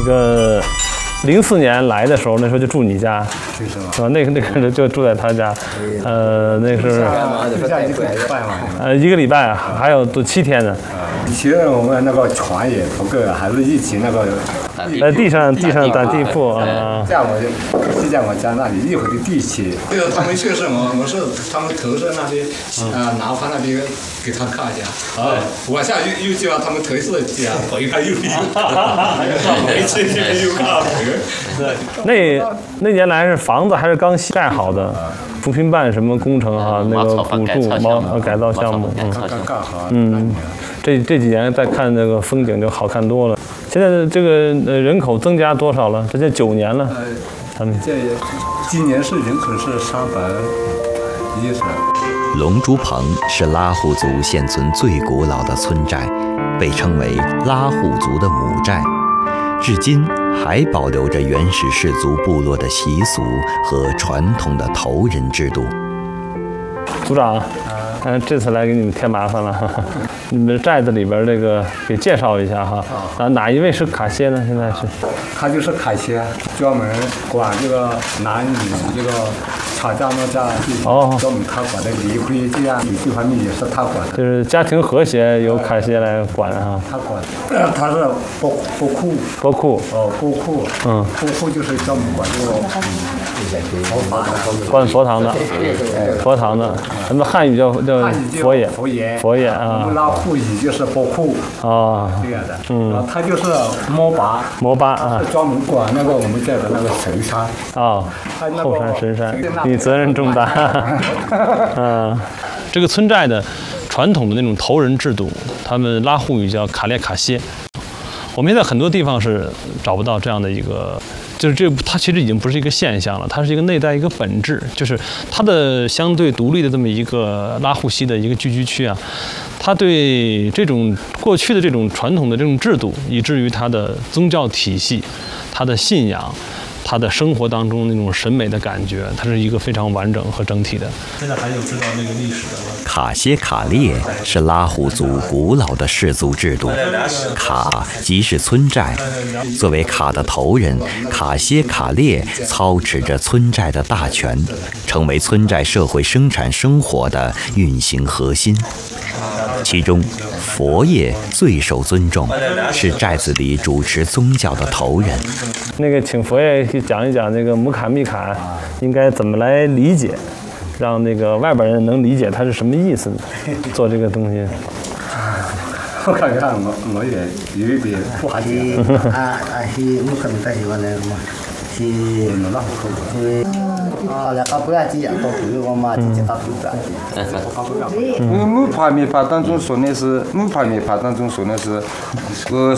那个04年来的时候，那时候就住你家，是吧？那个人就住在他家，那是1个礼拜，还有都7天呢。 以前我们那个床也不够，还是一起那个地上打地铺啊。 在我家那里一会儿的地起。 对了，他们去世我是他们投射那边南方那边给他看一下。往下又叫他们投射家，回来又没去又看。 那年来是房子还是刚盖好的，扶贫办什么工程哈，那个补助改造项目，这几年再看那个风景就好看多了。现在的这个人口增加多少了？这9年了，他们今年是人口是310。 龙珠棚是拉祜族现存最古老的村寨，被称为拉祜族的母寨，至今还保留着原始氏族部落的习俗和传统的头人制度。 组长，这次来给你们添麻烦了，你们寨子里边这个给介绍一下哈。哪一位是卡歇呢？现在是， 他就是卡歇，专门管这个男女这个吵架闹架，专门他管的离婚这样这方面也是他管的。 就是家庭和谐由卡歇来管哈。 他管，他是波库。波库就是专门管这个管佛堂的，佛堂的，咱们汉语叫佛爷啊。 拉祜语就是波库这样的。然后他就是摩巴啊，是专门管那个我们这的那个神山后山神山，你责任重大。这个村寨的传统的那种头人制度，他们拉祜语叫卡列卡歇。我们现在很多地方是找不到这样的一个，就是它其实已经不是一个现象了，它是一个内在一个本质，就是它的相对独立的这么一个拉祜西的一个聚居区啊，它对这种过去的这种传统的这种制度，以至于它的宗教体系、它的信仰、他的生活当中那种审美的感觉，它是一个非常完整和整体的。现在还有知道那个历史的吗？ 卡歇卡列是拉祜族古老的氏族制度，卡即是村寨，作为卡的头人，卡歇卡列操持着村寨的大权，成为村寨社会生产生活的运行核心。其中，佛爷最受尊重，是寨子里主持宗教的头人。 那个，请佛爷讲一讲那个姆卡密卡应该怎么来理解，让那个外边人能理解它是什么意思呢？做这个东西。 我感觉我也有一点不好解。 木帕米法当中说的是